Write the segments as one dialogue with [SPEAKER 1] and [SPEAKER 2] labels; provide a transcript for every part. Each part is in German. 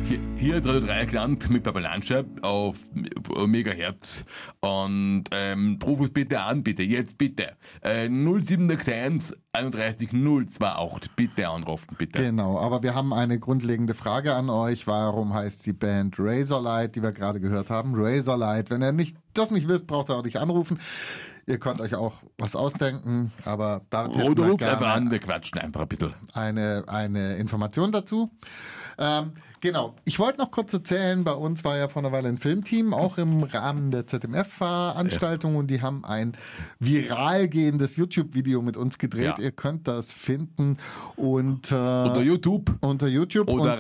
[SPEAKER 1] Hier ist Radio Dreieckland mit Papa Lanscher auf Megahertz und ruf uns bitte an, bitte, jetzt bitte. 0761 31 028, bitte anrufen, bitte.
[SPEAKER 2] Genau, aber wir haben eine grundlegende Frage an euch. Warum heißt die Band Razorlight, die wir gerade gehört haben? Razorlight, wenn ihr das nicht wisst, braucht ihr auch nicht anrufen. Ihr könnt euch auch was ausdenken, aber da
[SPEAKER 1] oder ruft einfach an, wir quatschen einfach ein bisschen.
[SPEAKER 2] Eine Information dazu. Genau, ich wollte noch kurz erzählen, bei uns war ja vor einer Weile ein Filmteam, auch im Rahmen der ZMF-Veranstaltung, und die haben ein viral gehendes YouTube-Video mit uns gedreht. Ja. Ihr könnt das finden unter YouTube. Oder und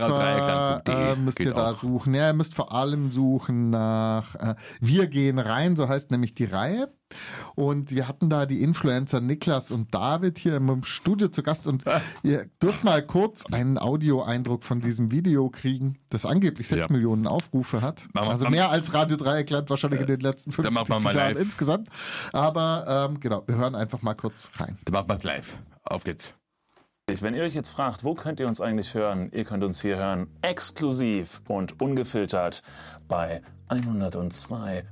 [SPEAKER 2] zwar müsst ihr da suchen. Ja, ihr müsst vor allem suchen nach Wir gehen rein, so heißt nämlich die Reihe. Und wir hatten da die Influencer Niklas und David hier im Studio zu Gast, und ihr dürft mal kurz einen Audioeindruck von diesem Video kriegen, das angeblich 6 Millionen Aufrufe hat. Also mehr als Radio Dreieckland wahrscheinlich in den letzten 50 Jahren insgesamt. Aber genau, wir hören einfach mal kurz rein.
[SPEAKER 1] Dann machen wir es live. Auf geht's.
[SPEAKER 3] Wenn ihr euch jetzt fragt, wo könnt ihr uns eigentlich hören? Ihr könnt uns hier hören, exklusiv und ungefiltert bei 102.3.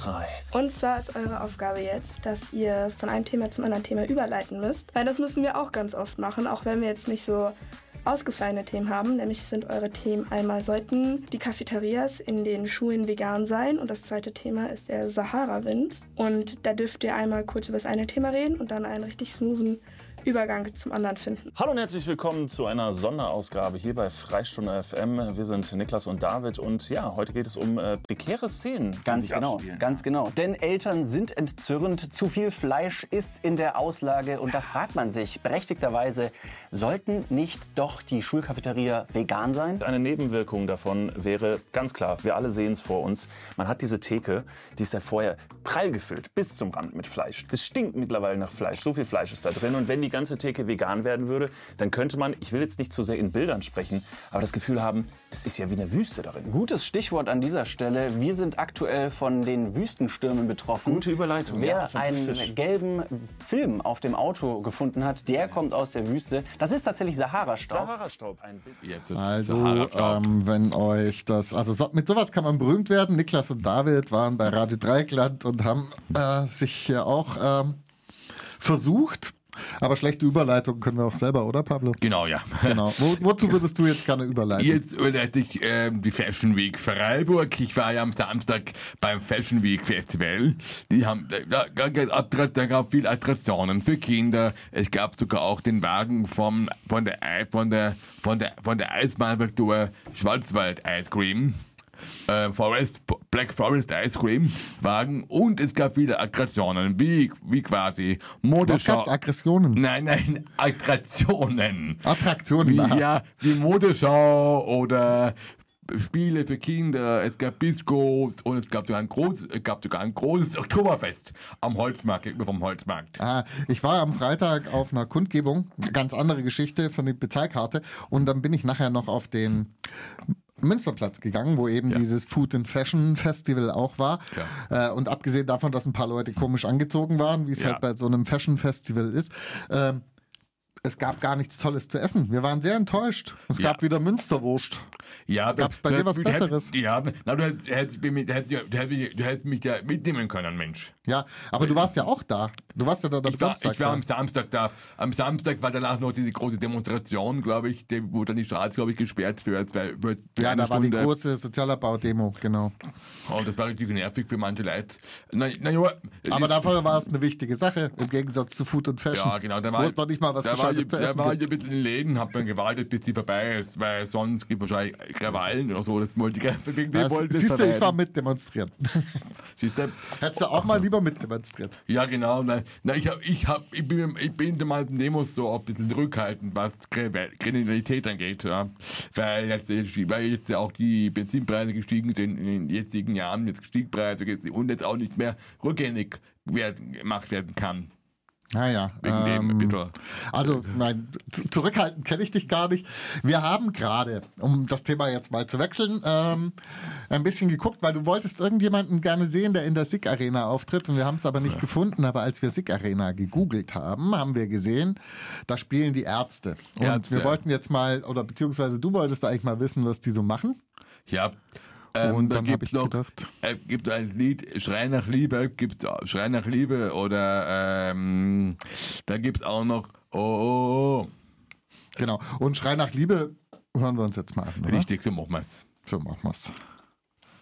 [SPEAKER 4] Und zwar ist eure Aufgabe jetzt, dass ihr von einem Thema zum anderen Thema überleiten müsst. Weil das müssen wir auch ganz oft machen, auch wenn wir jetzt nicht so ausgefallene Themen haben. Nämlich sind eure Themen einmal, sollten die Cafeterias in den Schulen vegan sein, und das zweite Thema ist der Sahara-Wind. Und da dürft ihr einmal kurz über das eine Thema reden und dann einen richtig smoothen Übergang zum anderen finden.
[SPEAKER 3] Hallo und herzlich willkommen zu einer Sonderausgabe hier bei Freistunde FM. Wir sind Niklas und David, und ja, heute geht es um prekäre Szenen.
[SPEAKER 5] Ganz genau. Denn Eltern sind entzürnt, zu viel Fleisch ist in der Auslage, und da fragt man sich berechtigterweise, sollten nicht doch die Schulcafeteria vegan sein?
[SPEAKER 3] Eine Nebenwirkung davon wäre ganz klar, wir alle sehen es vor uns, man hat diese Theke, die ist ja vorher prall gefüllt, bis zum Rand mit Fleisch. Das stinkt mittlerweile nach Fleisch, so viel Fleisch ist da drin, und wenn die ganze Theke vegan werden würde, dann könnte man, ich will jetzt nicht zu sehr in Bildern sprechen, aber das Gefühl haben, das ist ja wie eine Wüste darin.
[SPEAKER 5] Gutes Stichwort an dieser Stelle. Wir sind aktuell von den Wüstenstürmen betroffen.
[SPEAKER 3] Gute Überleitung.
[SPEAKER 5] Wer einen gelben Film auf dem Auto gefunden hat, der kommt aus der Wüste. Das ist tatsächlich Sahara-Staub.
[SPEAKER 3] Sahara-Staub, ein bisschen.
[SPEAKER 2] Also, wenn euch das, mit sowas kann man berühmt werden. Niklas und David waren bei Radio Dreieckland und haben sich hier auch versucht. Aber schlechte Überleitung können wir auch selber, oder Pablo?
[SPEAKER 1] Genau, ja.
[SPEAKER 2] Genau. Wozu würdest du jetzt gerne überleiten?
[SPEAKER 1] Jetzt überleite ich die Fashion Week Freiburg. Ich war ja am Samstag beim Fashion Week Festival. Die haben, da gab viele Attraktionen für Kinder. Es gab sogar auch den Wagen von der Eismanufaktur Schwarzwald Ice Cream. Black Forest Ice Cream Wagen, und es gab viele Attraktionen, wie quasi Modeschau.
[SPEAKER 2] Was gab's, Aggressionen?
[SPEAKER 1] Nein, Attraktionen.
[SPEAKER 2] Attraktionen,
[SPEAKER 1] wie Modeschau oder Spiele für Kinder, es gab Biskos, und es gab sogar ein großes Oktoberfest vom Holzmarkt.
[SPEAKER 2] Ich war am Freitag auf einer Kundgebung, ganz andere Geschichte von der Bezahlkarte, und dann bin ich nachher noch auf den Münsterplatz gegangen, wo eben dieses Food and Fashion Festival auch war. Ja. Und abgesehen davon, dass ein paar Leute komisch angezogen waren, wie es halt bei so einem Fashion Festival ist, es gab gar nichts Tolles zu essen. Wir waren sehr enttäuscht. Es gab wieder Münsterwurst.
[SPEAKER 1] Ja,
[SPEAKER 2] gab es bei dir was Besseres?
[SPEAKER 1] Du hättest mich ja mitnehmen können, Mensch.
[SPEAKER 2] Ja, aber du warst ja auch da. Du warst ja da am Samstag.
[SPEAKER 1] Ich war am Samstag da. Am Samstag war danach noch diese große Demonstration, glaube ich, wo dann die Straße, glaube ich, gesperrt für
[SPEAKER 2] ja, da war die große Sozialabbau-Demo, genau.
[SPEAKER 1] Oh, das war richtig nervig für manche Leute.
[SPEAKER 2] Aber dafür war es eine wichtige Sache, im Gegensatz zu Food und Fashion.
[SPEAKER 1] Ja, genau.
[SPEAKER 2] Wo es noch nicht mal was Gescheites zu essen gibt.
[SPEAKER 1] Da war ich ein bisschen in den Läden, hab dann gewartet, bis die vorbei ist, weil sonst gibt es wahrscheinlich Krawallen oder so. Das wollte ich
[SPEAKER 2] siehst du, ich war mit demonstrieren. Hättest du auch mal lieber mit demonstriert?
[SPEAKER 1] Ja, genau. Ich bin der meisten Demos so ein bisschen zurückhaltend, was Kriminalität angeht. Ja. Weil jetzt auch die Benzinpreise gestiegen sind in den jetzigen Jahren, jetzt Stiegpreise und jetzt auch nicht mehr rückgängig gemacht werden kann.
[SPEAKER 2] Naja.
[SPEAKER 1] Wegen dem ein bisschen.
[SPEAKER 2] Also, nein, zurückhaltend kenne ich dich gar nicht. Wir haben gerade, um das Thema jetzt mal zu wechseln, ein bisschen geguckt, weil du wolltest irgendjemanden gerne sehen, der in der SIG Arena auftritt und wir haben es aber nicht gefunden. Aber als wir SIG Arena gegoogelt haben, haben wir gesehen, da spielen die Ärzte. Und
[SPEAKER 1] Ärzte.
[SPEAKER 2] wir wollten jetzt mal, oder beziehungsweise du wolltest eigentlich mal wissen, was die so machen.
[SPEAKER 1] Ja.
[SPEAKER 2] Und
[SPEAKER 1] da
[SPEAKER 2] dann habe ich
[SPEAKER 1] noch,
[SPEAKER 2] gedacht,
[SPEAKER 1] gibt ein Lied, Schrei nach Liebe, oder da gibt es auch noch Oh.
[SPEAKER 2] genau. Und Schrei nach Liebe hören wir uns jetzt mal an, oder?
[SPEAKER 1] Richtig, so machen wir es.
[SPEAKER 2] So machen wir's.